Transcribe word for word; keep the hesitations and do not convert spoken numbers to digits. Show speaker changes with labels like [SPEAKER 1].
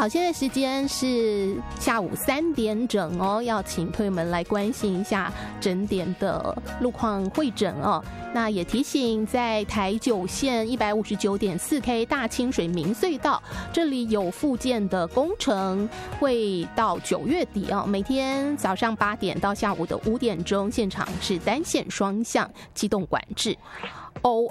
[SPEAKER 1] 好，现在时间是下午三点整哦，要请朋友们来关心一下整点的路况会诊哦。那也提醒，在台九线一百五十九点四 K 大清水明隧道，这里有复建的工程，会到九月底哦。每天早上八点到下午的五点钟，现场是单线双向机动管制。偶